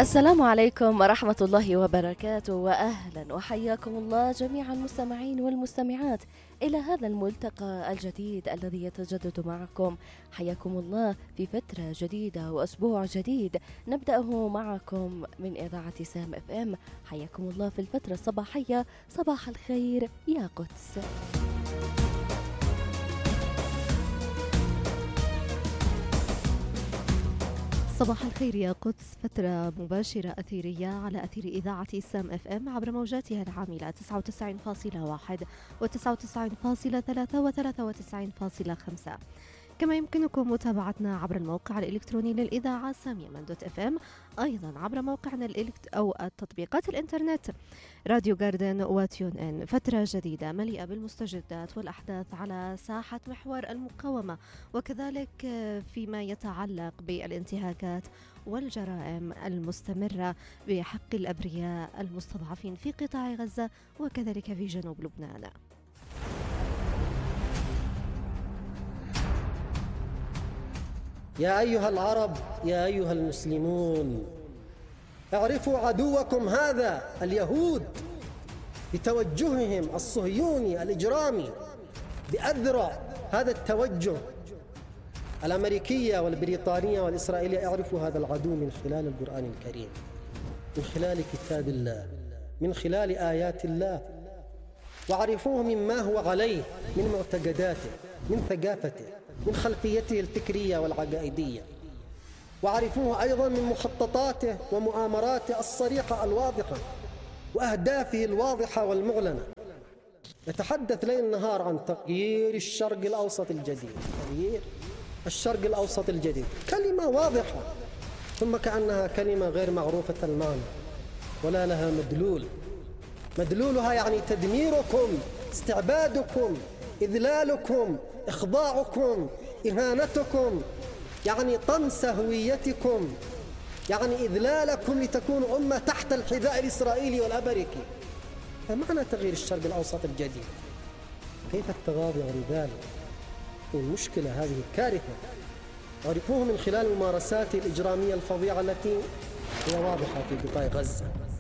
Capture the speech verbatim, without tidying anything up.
السلام عليكم ورحمة الله وبركاته، وأهلا وحياكم الله جميع المستمعين والمستمعات إلى هذا الملتقى الجديد الذي يتجدد معكم. حياكم الله في فترة جديدة وأسبوع جديد نبدأه معكم من إذاعة سام اف ام. حياكم الله في الفترة الصباحية. صباح الخير يا قدس. صباح الخير يا قدس، فترة مباشرة أثيرية على أثير إذاعة سام اف ام عبر موجاتها العاملة تسعة وتسعين فاصلة واحد وتسعة وتسعين فاصلة ثلاثة وثلاثة وتسعين فاصلة خمسة. كما يمكنكم متابعتنا عبر الموقع الإلكتروني للإذاعة سامية دوت اف ام، أيضا عبر موقعنا الإلكت أو التطبيقات الإنترنت راديو جاردن وتيون إن. فترة جديدة مليئة بالمستجدات والأحداث على ساحة محور المقاومة، وكذلك فيما يتعلق بالانتهاكات والجرائم المستمرة بحق الأبرياء المستضعفين في قطاع غزة وكذلك في جنوب لبنان. يا أيها العرب، يا أيها المسلمون، اعرفوا عدوكم هذا اليهود بتوجههم الصهيوني الإجرامي بأذرع هذا التوجه. الأمريكية والبريطانية والإسرائيلية اعرفوا هذا العدو من خلال القرآن الكريم، من خلال كتاب الله، من خلال آيات الله، واعرفوه مما هو عليه من معتقداته، من ثقافته، من خلفيته الفكرية والعقائدية، وعرفوه أيضا من مخططاته ومؤامراته الصريحة الواضحة وأهدافه الواضحة والمعلنة. يتحدث ليل نهار عن تغيير الشرق الأوسط الجديد، تغيير الشرق الأوسط الجديد، كلمة واضحة ثم كأنها كلمة غير معروفة المعنى ولا لها مدلول. مدلولها يعني تدميركم، استعبادكم، إذلالكم، إخضاعكم، إهانتكم، يعني طمس هويتكم، يعني إذلالكم لتكونوا أمة تحت الحذاء الإسرائيلي والأمريكي. فمعنى تغيير الشرق الأوسط الجديد، كيف التغاضي عن ذلك؟ المشكلة هذه كارثة. عرفوه من خلال ممارساته الإجرامية الفظيعة التي هي واضحة في قطاع غزة.